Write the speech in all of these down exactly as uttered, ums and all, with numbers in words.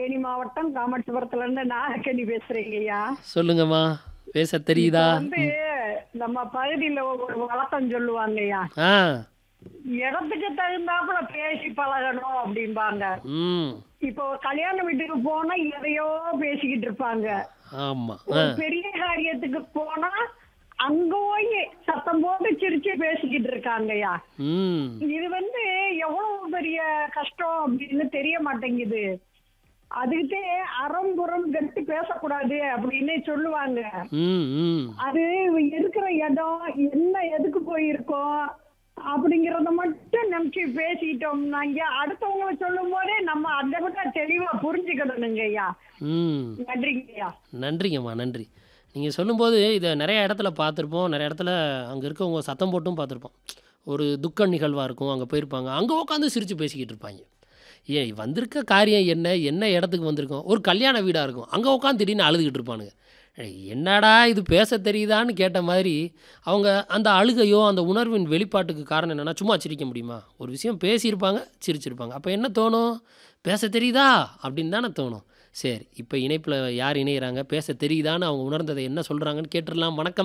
தேனி மாவட்டம் காமாட்சிபுரத்துல இருந்து நாகக்கனி பேசுறீங்கய்யா. சொல்லுங்கம்மா. பேச இப்ப தெரியுதா? வந்து ம். நம்ம பகுதியில ஒரு வழக்கம் சொல்லுவாங்கய்யா. ஆ. இடத்துக்கு தகுந்தாப்புல பேசி பழகணும் அப்படிம்பாங்க. ம். இப்போ கல்யாண வீட்டுக்கு போனா எதையோ பேசிக்கிட்டு இருப்பாங்க. ஆமா. ஆ. ஒரு பெரிய காரியத்துக்கு போனா அங்க போய் சத்தம் போட்டு சிரிச்சு பேசிக்கிட்டு இருக்காங்கய்யா. ம். இது வந்து எவ்வளவு பெரிய கஷ்டம் அப்படின்னு தெரிய மாட்டேங்குது. அதுக்கிட்டே அறம்புறம் கட்டு பேசக்கூடாது அப்படின்னு சொல்லுவாங்க. ம். ம். அது இருக்கிற இடம் என்ன எதுக்கு போயிருக்கோம் அப்படிங்கறத மட்டும் நினைச்சு பேசிட்டோம்னாங்க அடுத்தவங்களை சொல்லும் போதே நம்ம அதை விட தெளிவா புரிஞ்சுக்கணுங்க ஐயா. ம். நன்றிங்க ஐயா. நன்றிங்கம்மா, நன்றி. நீங்க சொல்லும்போது இத நெறைய இடத்துல பார்த்துருப்போம். நெறைய இடத்துல அங்க இருக்கவங்க சத்தம் போட்டும் பார்த்துருப்போம். ஒரு துக்க நிகழ்வா இருக்கும். அங்க போயிருப்பாங்க. அங்க உட்காந்து சிரிச்சு பேசிக்கிட்டு இருப்பாய்ங்க. ஏன் வந்திருக்க காரியம் என்ன? என்ன இடத்துக்கு வந்திருக்கோம்? ஒரு கல்யாண வீடா இருக்கும். அங்க உட்காந்து திடீர்னு அழுதுகிட்டு இருப்பானுங்க. ஏய், என்னடா இது பேச தெரியுதான்னு கேட்ட மாதிரி, அவங்க அந்த அழுகையோ, அந்த உணர்வின் வெளிப்பாட்டுக்கு காரணம் என்னன்னா, சும்மா சிரிக்க முடியுமா? ஒரு விஷயம் பேசியிருப்பாங்க, சிரிச்சிருப்பாங்க. அப்ப என்ன தோணும்? பேச தெரியுதா? அப்படின்னு தானே தோணும். சரி, இப்ப இணைப்புல யார் இணையறாங்க? பேச தெரியுதான்னு அவங்க உணர்ந்தத என்ன சொல்றாங்கன்னு கேட்டுறலாம். வணக்கம்.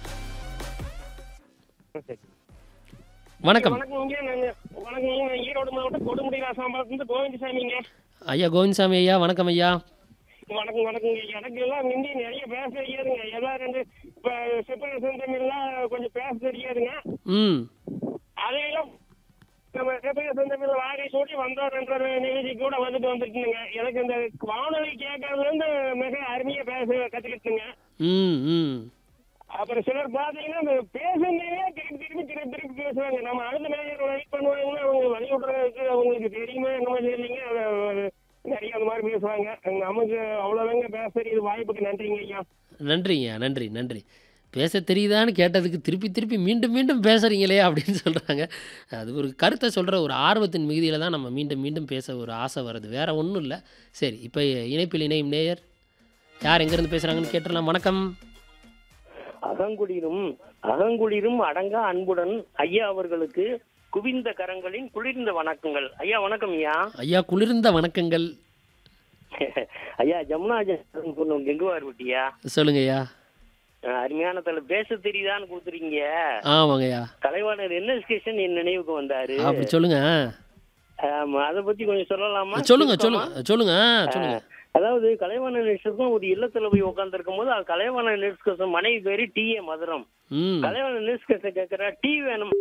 வணக்கம். வணக்கங்க. நாங்க வணக்கங்க. நான் ஈரோடு மாவட்டம் கொடுமுடி ராசாம்பாளத்துலேருந்து கோவிந்தசாமிங்க. ஐயா கோவிந்தசாமி ஐயா, வணக்கம் ஐயா. வணக்கம் வணக்கங்க. எனக்கு எல்லாம் முந்தி நிறைய பேச தெரியாதுங்க. எல்லாம் ரெண்டு இப்போ செப்பரேட் செந்தமிழ்லாம் கொஞ்சம் பேச தெரியாதுங்க. ம். அதையெல்லாம் நம்ம செப்பரேட் செந்தமிழ் வாகை சூட்டி வந்தோர்ன்ற நிகழ்ச்சி கூட வந்துட்டு வந்துட்டுங்க. எனக்கு இந்த வானொலி கேட்கறதுலேருந்து மிக அருமையாக பேச கற்றுக்கிட்டுங்க. ம். ம். அப்புறம் சிலர் பார்த்தீங்கன்னா இந்த பேசுனதே திருப்பி திருப்பி திருப்பி திருப்பி பேசுவாங்க. நம்ம அடுத்த நேரம் வெயிட் பண்ணுவாங்கன்னா அவங்க வழி விட்றதுக்கு அவங்களுக்கு தெரியுமா என்னமோ தெரியலைங்க. அதை நிறைய அந்த மாதிரி பேசுவாங்க. நமக்கு அவ்வளோதாங்க பேச தெரியுது. வாய்ப்புக்கு நன்றிங்க ஐயா. நன்றிங்க. நன்றி, நன்றி. பேச தெரியுதான்னு கேட்டதுக்கு திருப்பி திருப்பி மீண்டும் மீண்டும் பேசுறீங்களே அப்படின்னு சொல்றாங்க. அது ஒரு கருத்தை சொல்ற ஒரு ஆர்வத்தின் மிகுதியில தான் நம்ம மீண்டும் மீண்டும் பேச ஒரு ஆசை வருது. வேற ஒண்ணும் இல்ல. சரி, இப்ப இணைப்பில் இணையும் நேயர் யார் எங்கிருந்து பேசுறாங்கன்னு கேட்டுறலாம். வணக்கம். அகங்குளிரும் அகங்குளிரும் அடங்கா அன்புடன் ஐயா அவர்களுக்கு குவிந்த கரங்களின் குளிர்ந்த வணக்கங்கள். ஐயா வணக்கம் ஐயா. ஐயா குளிர்ந்த வணக்கங்கள். ஐயா ஜமுனா ஜெகன் பொண்ணு கெங்குவார் குட்டியா. சொல்லுங்க ஐயா. அஹ் அருமையான தலை பேச தெரியுதான்னு கொடுத்துருக்கீங்க. ஆமாங்க ஐயா. கலைவாணர் என்எஸ்கேஷன் என் நினைவுக்கு வந்தாரு. அப்படி சொல்லுங்க. ஆமா, அதை பத்தி கொஞ்சம் சொல்லலாமா? சொல்லுங்க சொல்லுங்க சொல்லுங்க சொல்லுங்க. அதாவது கலைவாணர் நெட்ஸ்க்கும் ஒரு இல்லத்துல போய் உட்கார்ந்து இருக்கும் போது கலைவாணர் நெட்ஸ் மனைவி பேரு டி ஏ மதுரம். ம். கலைவாணர் நெட்ஸ் கேட்கிற டீ வேணும்.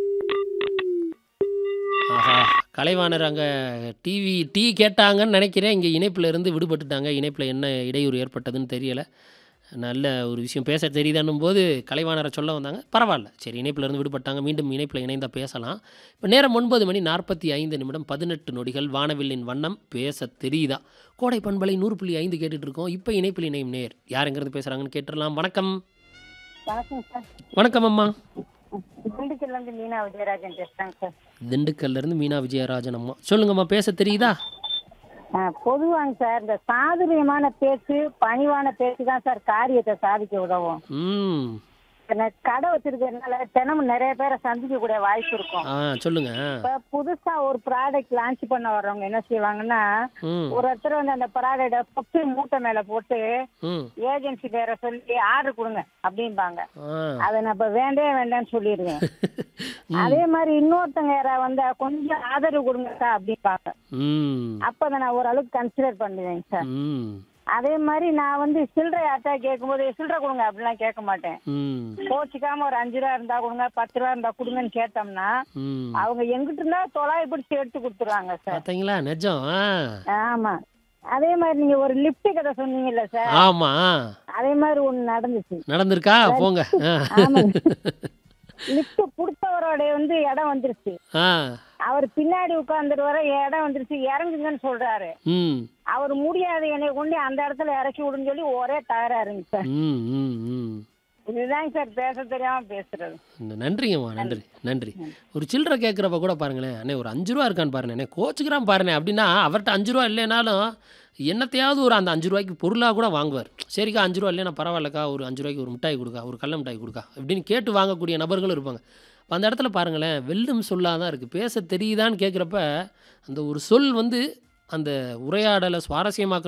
ஆஹா, கலைவாணர் அங்கே டிவி டீ கேட்டாங்கன்னு நினைக்கிறேன். இங்கே இணைப்பில் இருந்து விடுபட்டுட்டாங்க. இணைப்பில் என்ன இடையூறு ஏற்பட்டதுன்னு தெரியலை. நல்ல ஒரு விஷயம் பேச தெரியுதான்னும் போது கலைவாணரை சொல்ல வந்தாங்க. பரவாயில்ல, சரி, இணைப்பில் இருந்து விடுபட்டாங்க. மீண்டும் இணைப்பில் இணைந்தால் பேசலாம். இப்போ நேரம் ஒன்பது மணி நாற்பத்தி ஐந்து நிமிடம் பதினெட்டு நொடிகள். வானவில்லின் வண்ணம் பேச தெரியுதா? கோடை பண்பலை நூறு புள்ளி ஐந்து கேட்டுட்டு இருக்கோம். இப்போ இணைப்பில் இணையும் நேர் யார் எங்கேருந்து பேசுகிறாங்கன்னு கேட்டுடலாம். வணக்கம். வணக்கம் சார். வணக்கம் அம்மா. திண்டுக்கல்ல இருந்து மீனா விஜயராஜன் பேசுறேங்க சார். திண்டுக்கல்ல இருந்து மீனா விஜயராஜன் அம்மா. சொல்லுங்கம்மா, பேச தெரியுதா? ஆ, பொதுவாங்க சார் இந்த சாதுரியமான பேச்சு பணிவான பேச்சு தான் சார் காரியத்தை சாதிக்க உதவும். ம். நான் கடை வச்சிருக்கிறதுனால தினமும் நிறைய பேரை சந்திக்கக்கூடிய வாய்ப்பு இருக்கும். ஆ, சொல்லுங்க. இப்ப புதுசா ஒரு ப்ராடக்ட் லான்ச் பண்ண வர்றவங்க என்ன செய்வாங்கன்னா ம். ஒரு இடத்துல வந்து அந்த ப்ராடக்ட பத்து மூட்டை மேல போட்டு ம். ஏஜென்சி பேரை சொல்லி ஆர்டர் கொடுங்க அப்படிம்பாங்க. ஆ. அதை நம்ம வேண்டவே வேண்டாம்னு சொல்லிடுவேன். ம். அதே மாதிரி இன்னொருத்தங்க யாராவது வந்தா கொஞ்சம் ஆதரவு கொடுங்கக்கா அப்படிம்பாங்க. ம். அப்ப அதை நான் ஓரளவுக்கு கன்சிடர் பண்ணுவேங்க சார். ம். அதே மாதிரி நான் வந்து சில்லறை ஆட்டா கேட்கும்போது சில்லறை கொடுங்க அப்படிலாம் கேட்க மாட்டேன். ம். கோச்சிக்காம ஒரு அஞ்சு ரூபா இருந்தா கொடுங்க பத்து ரூபா இருந்தா கொடுங்கன்னு கேட்டோம்னா ம். அவங்க எங்கிட்ட இருந்தா தொலாய் பிடிச்சி எடுத்து கொடுத்துருவாங்க சார். பார்த்தீங்களா, நிஜம். ஆ. ஆமா. அதே மாதிரி நீங்க ஒரு லிப்ட் கதை சொன்னீங்கல்ல சார், ஆமா, அதே மாதிரி ஒண்ணு நடந்துச்சு. நடந்திருக்கா? போங்க. ஆ. ஆமாங்க. லிப்ட் கொடுத்தவரோட வந்து இடம் வந்துருச்சு. ஆ. அவர் பின்னாடி உட்கார்ந்துட்டு வர இடம் வந்துருச்சு இறங்குங்கன்னு சொல்றாரு. ம். அவர் முடியாது என்னை கொண்டு அந்த இடத்துல இறக்கி விடுன்னு சொல்லி ஒரே தகராறுங்க சார். ம். ம். ம். இதுதாங்க சார் பேச தெரியாம பேசுறது. நன்றிங்கம்மா, நன்றி நன்றி. ஒரு சில்லறை கேட்குறப்ப கூட பாருங்களேன், அண்ணே ஒரு அஞ்சு ரூபா இருக்கான்னு பாருண்ணே, அண்ணே கோச்சுக்கிறான் பாருண்ணே அப்படின்னா அவர்கிட்ட அஞ்சு ரூபா இல்லைனாலும் என்னத்தையாவது ஒரு அந்த அஞ்சு ரூபாய்க்கு பொருளாக கூட வாங்குவார். சரிக்கா அஞ்சு ரூபா இல்லைன்னா பரவாயில்லக்கா, ஒரு அஞ்சு ரூபாய்க்கு ஒரு மிட்டாய் கொடுக்கா, ஒரு கடல மிட்டாய் கொடுக்கா அப்படின்னு கேட்டு வாங்கக்கூடிய நபர்களும் இருப்பாங்க. அப்ப அந்த இடத்துல பாருங்களேன், வெல்லும் சொல்லாக தான் இருக்குது. பேச தெரியுதான்னு கேட்குறப்ப அந்த ஒரு சொல் வந்து அந்த உரையாடலை சுவாரஸ்யமாக்க